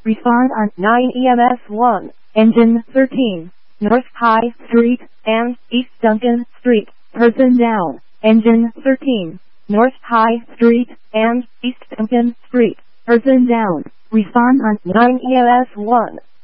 Respond on 9 EMS 1. Engine 13. North High Street and East Duncan Street. Person down. Engine 13. North High Street and East Duncan Street. Person down. Respond on 9 EMS 1.